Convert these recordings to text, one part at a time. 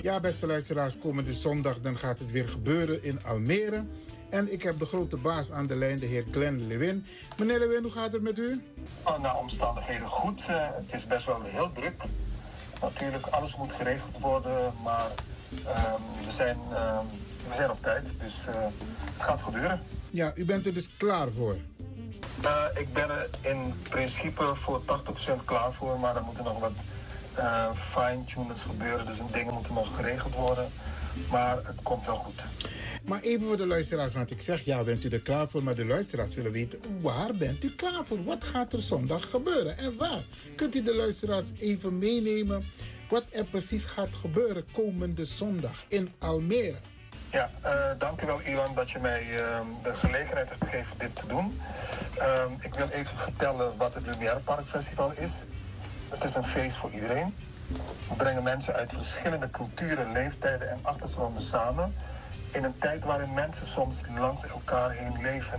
Ja, beste luisteraars, komende zondag dan gaat het weer gebeuren in Almere. En ik heb de grote baas aan de lijn, de heer Glenn Lewin. Meneer Lewin, hoe gaat het met u? Naar omstandigheden goed. Het is best wel heel druk. Natuurlijk, alles moet geregeld worden, maar we zijn op tijd. Dus het gaat gebeuren. Ja, u bent er dus klaar voor? Ik ben er in principe voor 80% klaar voor, maar er moeten nog wat fine-tunings gebeuren. Dus dingen moeten nog geregeld worden. Maar het komt wel goed. Maar even voor de luisteraars, want ik zeg ja, bent u er klaar voor? Maar de luisteraars willen weten, waar bent u klaar voor? Wat gaat er zondag gebeuren en waar? Kunt u de luisteraars even meenemen wat er precies gaat gebeuren komende zondag in Almere? Ja, dank u wel Iwan dat je mij de gelegenheid hebt gegeven dit te doen. Ik wil even vertellen wat het Lumière Park Festival is. Het is een feest voor iedereen. We brengen mensen uit verschillende culturen, leeftijden en achtergronden samen. In een tijd waarin mensen soms langs elkaar heen leven.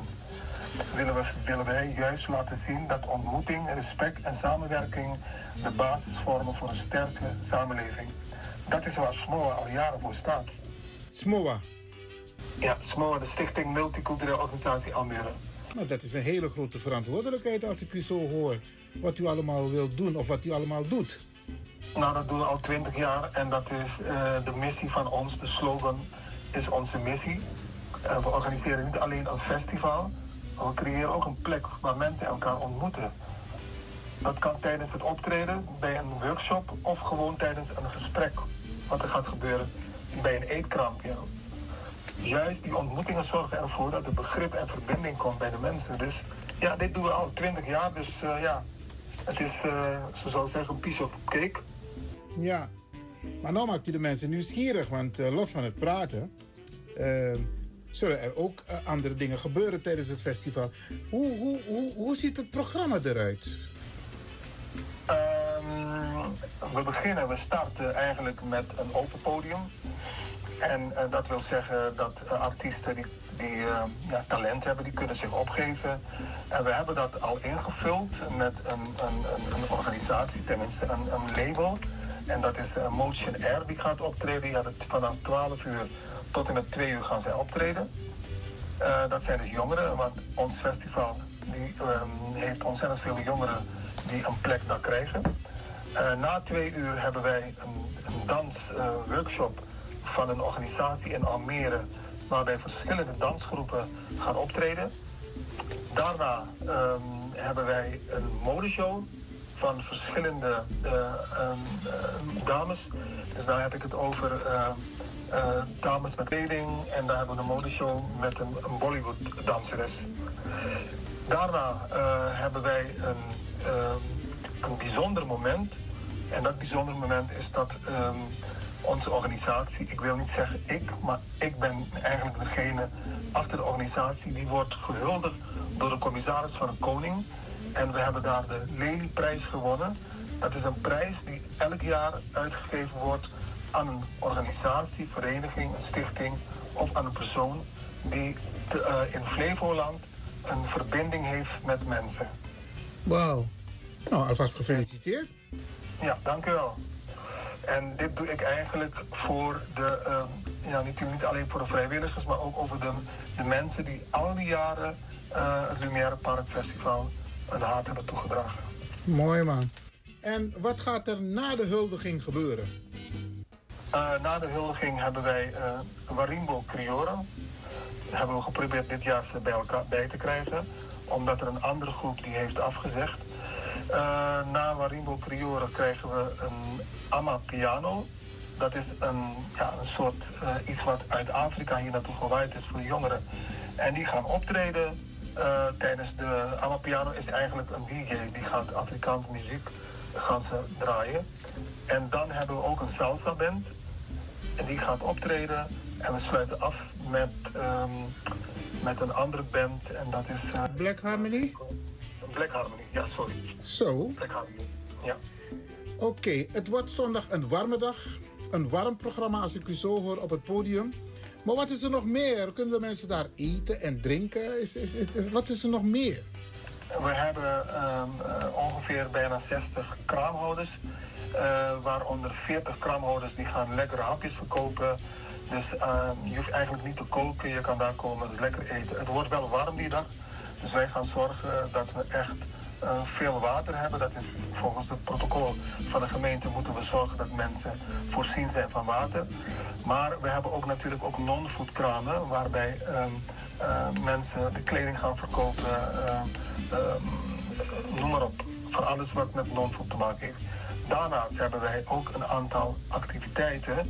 Willen wij juist laten zien dat ontmoeting, respect en samenwerking de basis vormen voor een sterke samenleving. Dat is waar SMOA al jaren voor staat. SMOA? Ja, SMOA, de Stichting Multiculturele Organisatie Almere. Nou, dat is een hele grote verantwoordelijkheid als ik u zo hoor. Wat u allemaal wilt doen of wat u allemaal doet. Nou, dat doen we al 20 jaar en dat is de missie van ons. De slogan is onze missie. We organiseren niet alleen een festival, maar we creëren ook een plek waar mensen elkaar ontmoeten. Dat kan tijdens het optreden, bij een workshop of gewoon tijdens een gesprek. Wat er gaat gebeuren bij een eetkrampje. Juist die ontmoetingen zorgen ervoor dat er begrip en verbinding komt bij de mensen. Dus ja, dit doen we al 20 jaar. Dus ja, het is, zo zou ik zeggen, een piece of cake. Ja, maar nou maakt u de mensen nieuwsgierig, want los van het praten zullen er ook andere dingen gebeuren tijdens het festival. Hoe ziet het programma eruit? We starten eigenlijk met een open podium. En dat wil zeggen dat artiesten die talent hebben, die kunnen zich opgeven. En we hebben dat al ingevuld met een organisatie, tenminste een label. En dat is Motion Air, die gaat optreden. Vanaf 12 uur tot en met 2 uur gaan zij optreden. Dat zijn dus jongeren, want ons festival heeft ontzettend veel jongeren die een plek daar krijgen. Na 2 uur hebben wij een dansworkshop van een organisatie in Almere, waarbij verschillende dansgroepen gaan optreden. Daarna hebben wij een modeshow van verschillende dames. Dus daar heb ik het over dames met kleding en daar hebben we een modeshow met een Bollywood danseres. Daarna hebben wij een bijzonder moment. En dat bijzondere moment is dat onze organisatie, ik wil niet zeggen maar ik ben eigenlijk degene achter de organisatie, die wordt gehuldigd door de commissaris van de Koning. En we hebben daar de Lely-prijs gewonnen. Dat is een prijs die elk jaar uitgegeven wordt aan een organisatie, vereniging, een stichting of aan een persoon die in Flevoland een verbinding heeft met mensen. Wauw. Nou, alvast gefeliciteerd. Ja, dank u wel. En dit doe ik eigenlijk voor natuurlijk niet alleen voor de vrijwilligers, maar ook over de mensen die al die jaren het Lumière Park Festival een hart hebben toegedragen. Mooi man. En wat gaat er na de huldiging gebeuren? Na de huldiging hebben wij Warimbo Criora. Hebben we geprobeerd dit jaar ze bij elkaar bij te krijgen, omdat er een andere groep die heeft afgezegd. Na Warimbo Criora krijgen we een Amapiano. Dat is een soort iets wat uit Afrika hier naartoe gewaaid is voor de jongeren. En die gaan optreden tijdens de Amapiano is eigenlijk een DJ. Die gaat Afrikaanse muziek gaan ze draaien. En dan hebben we ook een salsa band. En die gaat optreden. En we sluiten af met een andere band. En dat is... Black Harmony? Black Harmony, ja, sorry. Zo? Black Harmony, ja. Oké, het wordt zondag een warme dag. Een warm programma als ik u zo hoor op het podium. Maar wat is er nog meer? Kunnen de mensen daar eten en drinken? Wat is er nog meer? We hebben ongeveer bijna 60 kraamhouders. Waaronder 40 kramhouders die gaan lekkere hapjes verkopen. Dus je hoeft eigenlijk niet te koken, je kan daar komen, dus lekker eten. Het wordt wel warm die dag, dus wij gaan zorgen dat we echt veel water hebben. Dat is volgens het protocol van de gemeente moeten we zorgen dat mensen voorzien zijn van water. Maar we hebben ook natuurlijk ook non-food kramen waarbij mensen de kleding gaan verkopen, noem maar op, van alles wat met non-food te maken heeft. Daarnaast hebben wij ook een aantal activiteiten